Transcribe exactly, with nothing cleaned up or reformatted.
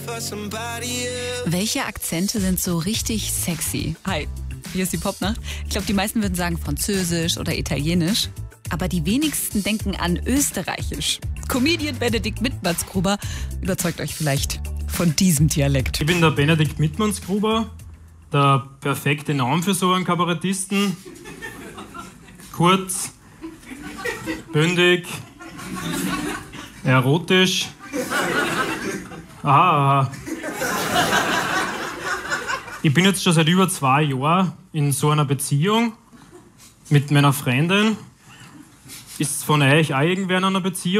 Welche Akzente sind so richtig sexy? Hi, hier ist die Popnacht. Ich glaube, die meisten würden sagen Französisch oder Italienisch. Aber die wenigsten denken an Österreichisch. Comedian Benedikt Mittmannsgruber überzeugt euch vielleicht von diesem Dialekt. Ich bin der Benedikt Mittmannsgruber, der perfekte Name für so einen Kabarettisten. Kurz, bündig, erotisch. Aha, aha. Ich bin jetzt schon seit über zwei Jahren in so einer Beziehung mit meiner Freundin. Ist von euch auch irgendwer in einer Beziehung?